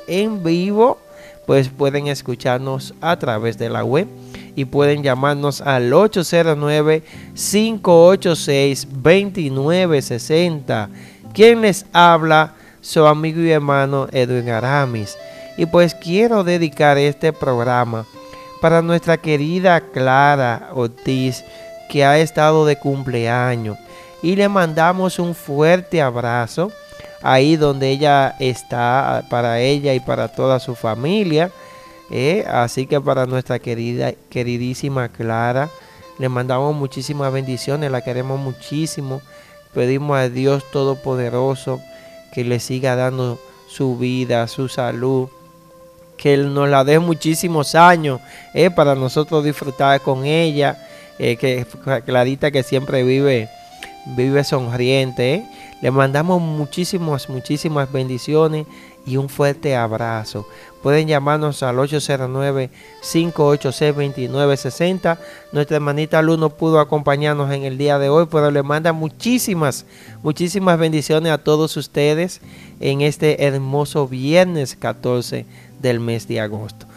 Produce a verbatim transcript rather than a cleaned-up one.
en vivo, pues pueden escucharnos a través de la web y pueden llamarnos al ocho cero nueve, cinco ocho seis, dos nueve seis cero. Quien les habla, su amigo y hermano Edwin Aramis. Y pues quiero dedicar este programa para nuestra querida Clara Ortiz, que ha estado de cumpleaños. Y le mandamos un fuerte abrazo ahí donde ella está, para ella y para toda su familia. Eh, así que para nuestra querida, queridísima Clara, le mandamos muchísimas bendiciones, la queremos muchísimo. Pedimos a Dios Todopoderoso que le siga dando su vida, su salud, que Él nos la dé muchísimos años eh, para nosotros disfrutar con ella, eh, que Clarita que siempre vive, vive sonriente. Eh. Le mandamos muchísimas, muchísimas bendiciones y un fuerte abrazo. Pueden llamarnos al ocho cero nueve, cinco ocho seis, dos nueve seis cero. Nuestra hermanita Luz no pudo acompañarnos en el día de hoy, pero le manda muchísimas, muchísimas bendiciones a todos ustedes en este hermoso viernes catorce del mes de agosto.